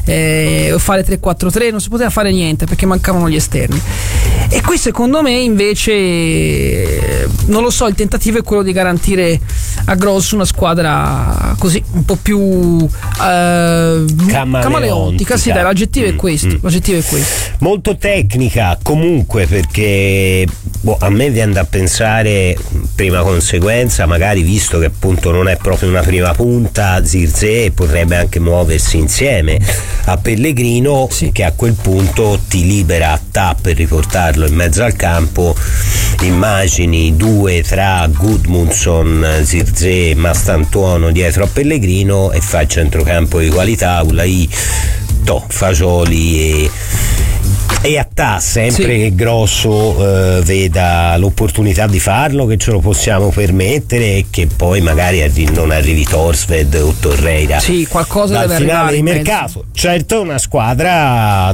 o fare 3-4-3, non si poteva fare niente perché mancavano gli esterni. E qui secondo me invece, non lo so, il tentativo è quello di garantire a Grosso una squadra così un po' più camaleontica. Sì, dai, l'aggettivo è questo. L'aggettivo è questo. Molto tecnica comunque, perché a me viene da pensare, prima conseguenza, magari visto che appunto non è proprio una prima punta, Zirkzee potrebbe anche muoversi insieme a Pellegrino, sì, che a quel punto ti libera a per riportarlo in mezzo al campo. Immagini due tra Gudmundsson, Zirkzee, Mastantuono dietro a Pellegrino e fa il centrocampo di qualità, Ulai, Fagioli e a sempre, sì, che Grosso veda l'opportunità di farlo, che ce lo possiamo permettere, e che poi magari non arrivi Thorstvedt o Torreira, sì, qualcosa dal deve finale di mercato. Certo, è una squadra,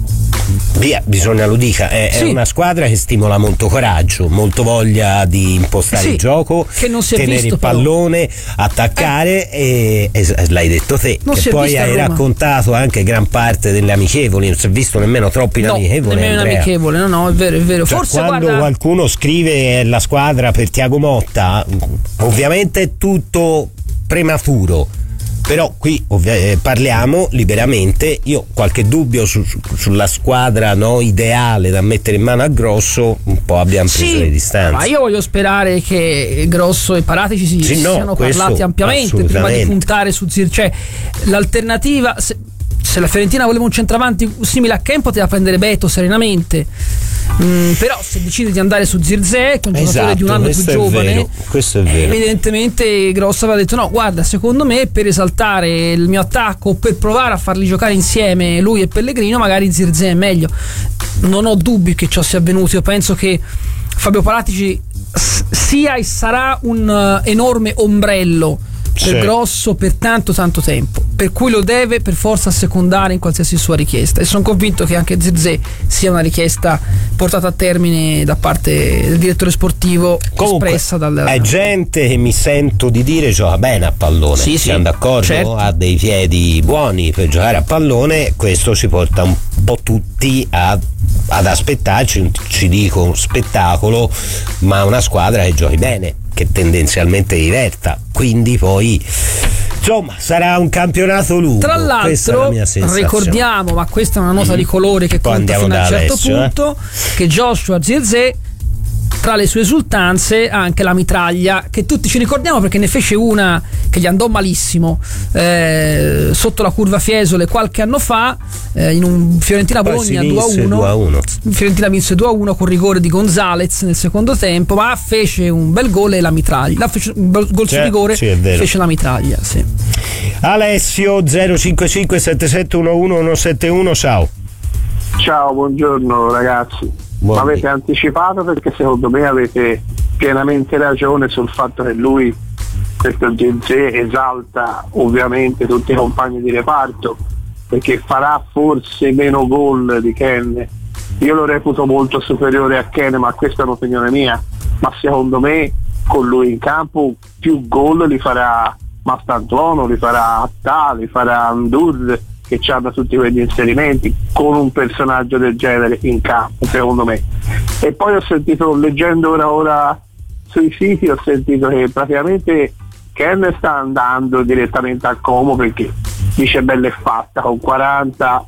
bisogna lo dica, è una squadra che stimola molto coraggio, molto voglia di impostare il gioco, che non si è tenere visto, il pallone, attaccare, e l'hai detto te, non che poi hai raccontato anche gran parte delle amichevoli, non si è visto nemmeno troppo in amichevole. Nemmeno in amichevole, no, è vero. Cioè, forse quando guarda, qualcuno scrive la squadra per Thiago Motta, ovviamente è tutto prematuro, però qui parliamo liberamente. Io qualche dubbio sulla squadra ideale da mettere in mano a Grosso, un po' abbiamo preso le distanze. Ma io voglio sperare che Grosso e Paratici siano parlati ampiamente prima di puntare su Zirkzee. L'alternativa, se la Fiorentina voleva un centravanti simile a Ken, poteva prendere Beto serenamente. Però se decide di andare su Zirkzee, che è un giocatore di un anno più giovane, questo è vero. Evidentemente Grosso aveva detto: no, guarda, secondo me per esaltare il mio attacco, per provare a farli giocare insieme lui e Pellegrino, magari Zirkzee è meglio. Non ho dubbi che ciò sia avvenuto. Io penso che Fabio Paratici sia e sarà un enorme ombrello per Grosso per tanto tempo, per cui lo deve per forza assecondare in qualsiasi sua richiesta, e sono convinto che anche Zirkzee sia una richiesta portata a termine da parte del direttore sportivo. Comunque, espressa è gente che mi sento di dire gioca bene a pallone, siamo d'accordo, certo, ha dei piedi buoni per giocare a pallone. Questo ci porta un po' tutti ad aspettarci, ci dico, un spettacolo, ma una squadra che giochi bene, che tendenzialmente diverta, quindi poi insomma sarà un campionato lungo. Tra l'altro ricordiamo, ma questa è una nota di colore che conta fino a un certo punto, che Joshua Zirkzee, tra le sue esultanze, ha anche la mitraglia, che tutti ci ricordiamo perché ne fece una che gli andò malissimo sotto la curva Fiesole qualche anno fa, in un Fiorentina-Bologna 2-1. Fiorentina vinse 2-1 con rigore di Gonzalez nel secondo tempo, ma fece un bel gol e la mitraglia, fece un bel gol su rigore, fece la mitraglia. Sì. Alessio 055 7711 171, ciao, buongiorno ragazzi. Avete anticipato, perché secondo me avete pienamente ragione sul fatto che lui, questo Zirkzee, esalta ovviamente tutti i compagni di reparto, perché farà forse meno gol di Ken. Io lo reputo molto superiore a Ken, ma questa è un'opinione mia, ma secondo me con lui in campo più gol li farà Mastantuono, li farà Attà, li farà Andur, che hanno tutti quegli inserimenti, con un personaggio del genere in campo, secondo me. E poi ho sentito, leggendo ora sui siti, ho sentito che praticamente Ken sta andando direttamente al Como, perché dice bella e fatta, con 40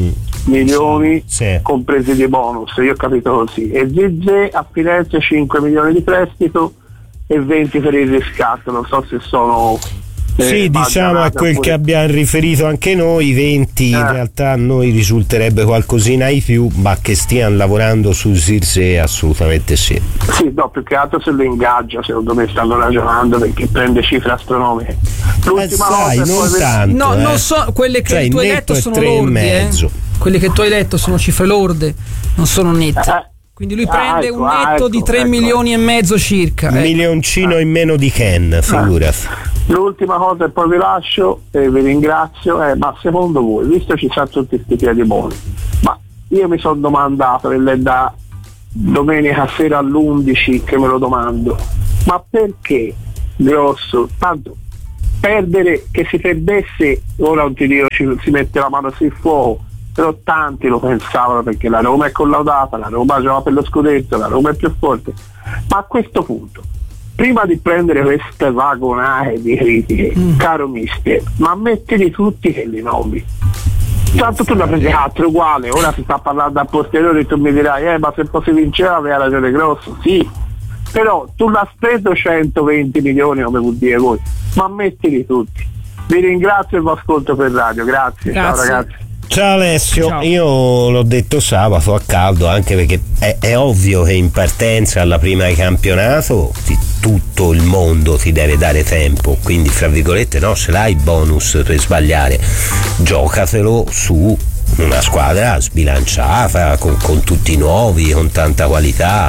milioni compresi di bonus, io ho capito così, e Zirkzee a Firenze 5 milioni di prestito e 20 per il riscatto, non so se sono diciamo a quel che abbiamo riferito anche noi, 20 in realtà a noi risulterebbe qualcosina di più, ma che stiano lavorando su Zirkzee assolutamente sì, no, più che altro se lo ingaggia, secondo me stanno ragionando, perché prende cifre astronomiche. L'ultima volta non tanto, non so, quelle che tu hai detto sono lorde, quelle che tu hai detto sono cifre lorde, non sono nette. Quindi lui prende un netto di 3 milioni e mezzo circa. Un milioncino in meno di Ken, figurati. L'ultima cosa e poi vi lascio e vi ringrazio, ma secondo voi, visto ci sono tutti questi piedi buoni, ma io mi sono domandato, e è da domenica sera all'11 che me lo domando, ma perché Grosso, tanto perdere, che si perdesse, ora non ti dico si mette la mano sul fuoco, però tanti lo pensavano perché la Roma è collaudata, la Roma gioca per lo scudetto, la Roma è più forte, ma a questo punto, prima di prendere queste vagonate di critiche, caro mister, ma mettili tutti che li nomini. Tanto tu la prendi altro uguale, ora si sta parlando a posteriori e tu mi dirai ma se poi si vinceva aveva ragione Grosso, sì, però tu l'ha speso 120 milioni come vuol dire voi, ma mettili tutti. Vi ringrazio e vi ascolto per radio, grazie. Ciao ragazzi. Ciao Alessio, Ciao. Io l'ho detto sabato a caldo, anche perché è ovvio che in partenza alla prima di campionato tutto il mondo ti deve dare tempo, quindi fra virgolette no, ce l'hai bonus per sbagliare, giocatelo su una squadra sbilanciata con tutti i nuovi, con tanta qualità,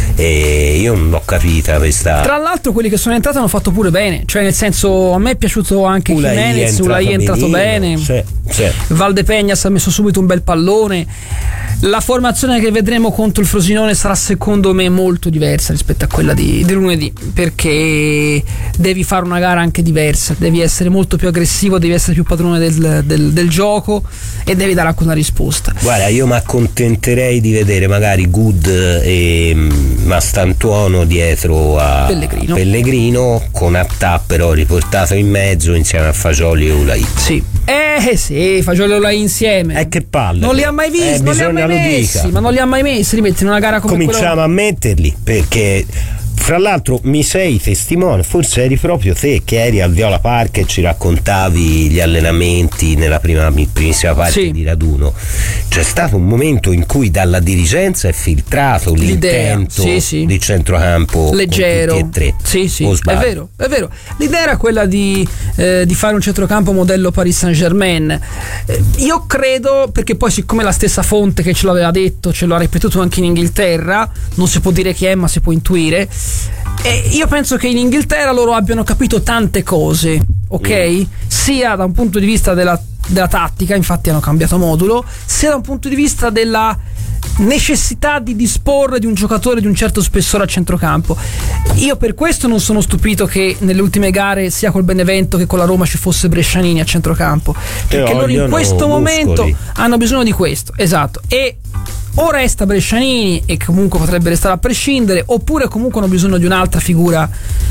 e io non l'ho capita questa. Tra l'altro quelli che sono entrati hanno fatto pure bene, cioè nel senso, a me è piaciuto anche Jimenez, Ulai è entrato bene, sì. Valdepeñas ha messo subito un bel pallone. La formazione che vedremo contro il Frosinone sarà secondo me molto diversa rispetto a quella di lunedì, perché devi fare una gara anche diversa, devi essere molto più aggressivo, devi essere più padrone del gioco e devi dare anche una risposta. Guarda, io mi accontenterei di vedere magari Good e Mastantuono dietro a Pellegrino con Attà però riportato in mezzo insieme a Fagioli e Ulai. Sì, Fagioli e Ulai insieme. Che palle. Non li ha mai visti, non li ha mai messi, ma non li ha mai messi, li metti in una gara come cominciamo a metterli, perché fra l'altro mi sei testimone, forse eri proprio te che eri al Viola Park e ci raccontavi gli allenamenti nella primissima parte di raduno. C'è stato un momento in cui dalla dirigenza è filtrato l'intento di centrocampo leggero, con tutti e tre. Sì, è vero. L'idea era quella di fare un centrocampo modello Paris Saint-Germain. Io credo, perché poi siccome la stessa fonte che ce l'aveva detto ce l'ha ripetuto anche in Inghilterra, non si può dire chi è ma si può intuire, e io penso che in Inghilterra loro abbiano capito tante cose, ok? Sia da un punto di vista della tattica, infatti hanno cambiato modulo, sia da un punto di vista della necessità di disporre di un giocatore di un certo spessore a centrocampo. Io per questo non sono stupito che nelle ultime gare sia col Benevento che con la Roma ci fosse Brescianini a centrocampo, perché loro in questo momento hanno bisogno di questo, esatto, e o resta Brescianini e comunque potrebbe restare a prescindere, oppure comunque hanno bisogno di un'altra figura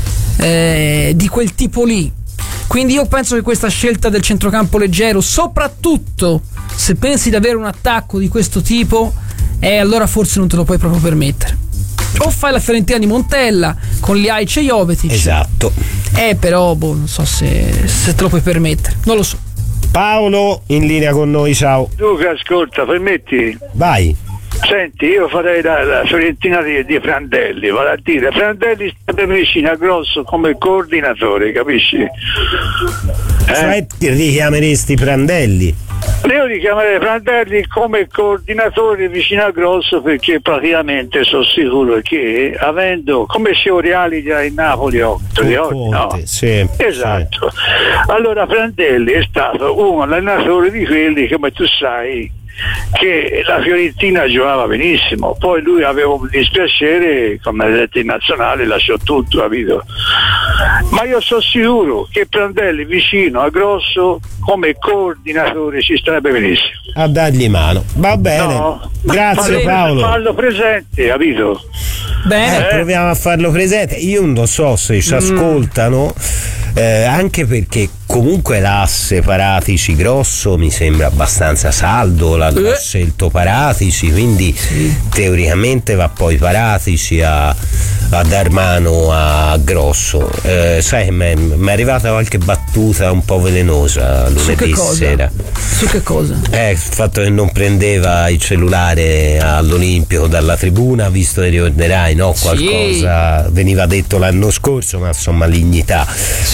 di quel tipo lì. Quindi io penso che questa scelta del centrocampo leggero, soprattutto se pensi di avere un attacco di questo tipo, allora forse non te lo puoi proprio permettere. O fai la Fiorentina di Montella con Ljajic e Jovetic, esatto, però non so se te lo puoi permettere, non lo so. Paolo in linea con noi, ciao. Luca, ascolta, permetti? Vai. Senti, io farei la Fiorentina di Prandelli, vale a dire, Prandelli sta vicino a Grosso come coordinatore, capisci? Cioè richiameresti Prandelli? Io richiamerei Prandelli come coordinatore vicino a Grosso, perché praticamente sono sicuro che avendo come Scioriali già in Napoli sì, esatto, allora Prandelli è stato un allenatore di quelli che, come tu sai, che la Fiorentina giocava benissimo, poi lui aveva un dispiacere, come ha detto in nazionale, lasciò tutto, capito? Ma io sono sicuro che Prandelli vicino a Grosso come coordinatore ci starebbe benissimo. A dargli mano, va bene, no? Grazie Paolo. Farlo presente, capito? Bene, proviamo a farlo presente. Io non so se ci ascoltano, anche perché comunque l'asse Paratici Grosso mi sembra abbastanza saldo, l'ha scelto Paratici, quindi teoricamente va poi Paratici a dar mano a Grosso. Sai che mi è arrivata qualche battuta un po' velenosa lunedì sera. Su che cosa? Il fatto che non prendeva il cellulare all'Olimpico dalla tribuna, visto che ricorderai, no? Qualcosa veniva detto l'anno scorso, ma insomma malignità.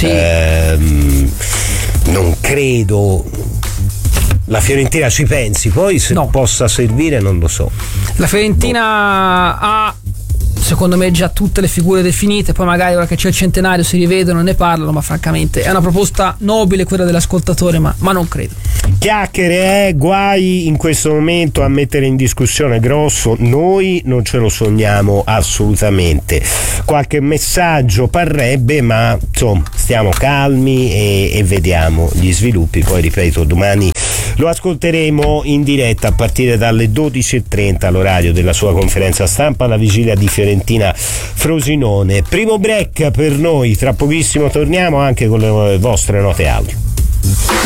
Non credo la Fiorentina ci pensi, poi se possa servire non lo so. La Fiorentina ha secondo me già tutte le figure definite, poi magari ora che c'è il centenario si rivedono e ne parlano, ma francamente è una proposta nobile quella dell'ascoltatore, ma non credo. Chiacchiere, guai in questo momento a mettere in discussione Grosso, noi non ce lo sogniamo assolutamente. Qualche messaggio parrebbe, ma insomma stiamo calmi e vediamo gli sviluppi. Poi ripeto, domani lo ascolteremo in diretta a partire dalle 12:30 l'orario della sua conferenza stampa alla vigilia di Fiorentina Frosinone. Primo break per noi, tra pochissimo torniamo anche con le vostre note audio.